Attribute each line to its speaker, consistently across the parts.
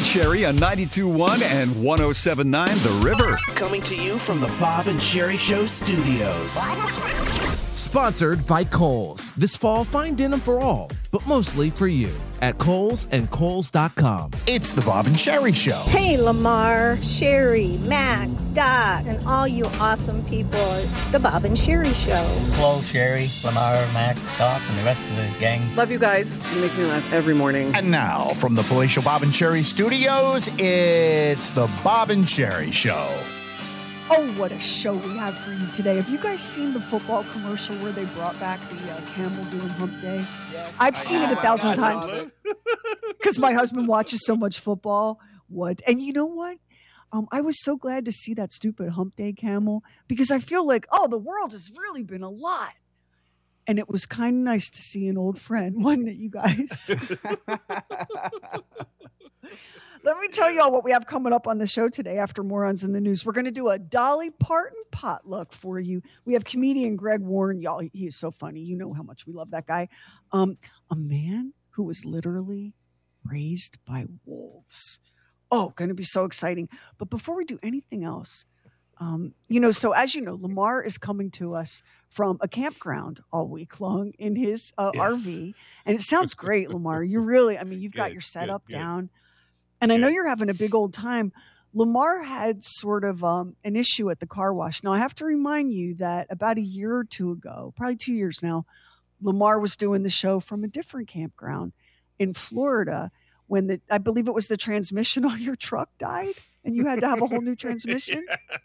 Speaker 1: Sherry on 92.1 and 107.9 The River.
Speaker 2: Coming to you from the Bob and Sherry Show studios.
Speaker 3: Sponsored by Kohl's. This fall, find denim for all, but mostly for you at Kohl's and Kohl's.com.
Speaker 4: It's the Bob and Sherry Show.
Speaker 5: Hey, Lamar, Sherry, Max, Doc, and all you awesome people. The Bob and Sherry Show.
Speaker 6: Hello, Sherry, Lamar, Max, Doc, and the rest of the gang.
Speaker 7: Love you guys. You make me laugh every morning.
Speaker 4: And now, from the Palatial Bob and Sherry studios, it's the Bob and Sherry Show.
Speaker 8: Oh, what a show we have for you today. Have you guys seen the football commercial where they brought back the camel doing hump day? Yes. I've seen it 1,000 times because my husband watches so much football. What? And you know what? I was so glad to see that stupid hump day camel because I feel like, the world has really been a lot. And it was kind of nice to see an old friend, wasn't it, you guys? Let me tell you all what we have coming up on the show today after Morons in the News. We're going to do a Dolly Parton potluck for you. We have comedian Greg Warren. Y'all, he is so funny. You know how much we love that guy. A man who was literally raised by wolves. Oh, going to be so exciting. But before we do anything else, so as you know, Lamar is coming to us from a campground all week long in his RV. And it sounds great, Lamar. You really, you've got your setup down. And I know you're having a big old time. Lamar had sort of an issue at the car wash. Now, I have to remind you that about a year or two ago, probably 2 years now, Lamar was doing the show from a different campground in Florida when I believe it was the transmission on your truck died and you had to have a whole new transmission.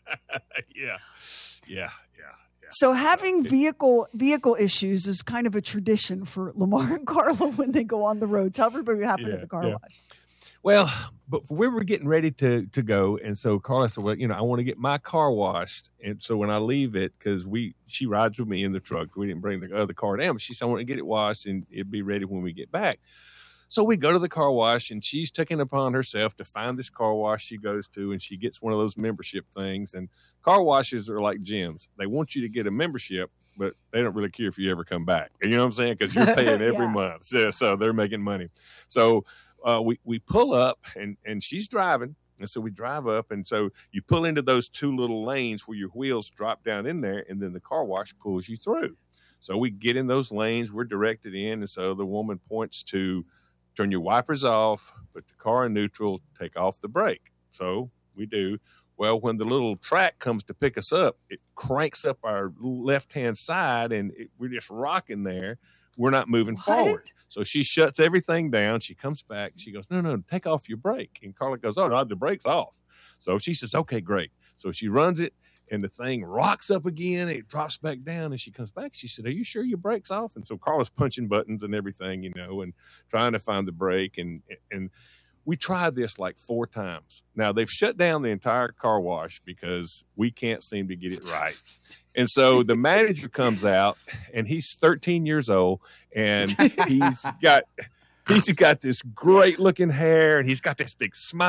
Speaker 9: Yeah.
Speaker 8: So having vehicle issues is kind of a tradition for Lamar and Carla when they go on the road. Tell everybody what happened at the car wash.
Speaker 9: Well, but we were getting ready to go, and so Carla said, "Well, I want to get my car washed, and so when I leave it, because she rides with me in the truck, we didn't bring the other car down. But she said I want to get it washed, and it'd be ready when we get back." So we go to the car wash, and she's taking it upon herself to find this car wash she goes to, and she gets one of those membership things. And car washes are like gyms; they want you to get a membership, but they don't really care if you ever come back. You know what I'm saying? Because you're paying every month, so they're making money. So. We pull up and she's driving. And so we drive up. And so you pull into those two little lanes where your wheels drop down in there. And then the car wash pulls you through. So we get in those lanes. We're directed in. And so the woman points to turn your wipers off, put the car in neutral, take off the brake. So we do. Well, when the little track comes to pick us up, it cranks up our left-hand side and we're just rocking there. We're not moving forward. So she shuts everything down. She comes back. She goes, no, take off your brake. And Carla goes, oh, no, the brake's off. So she says, okay, great. So she runs it, and the thing rocks up again. It drops back down, and she comes back. She said, are you sure your brake's off? And so Carla's punching buttons and everything, and trying to find the brake. And we tried this like 4 times. Now, they've shut down the entire car wash because we can't seem to get it right. And so the manager comes out, and he's 13 years old, and he's got this great looking hair, and he's got this big smile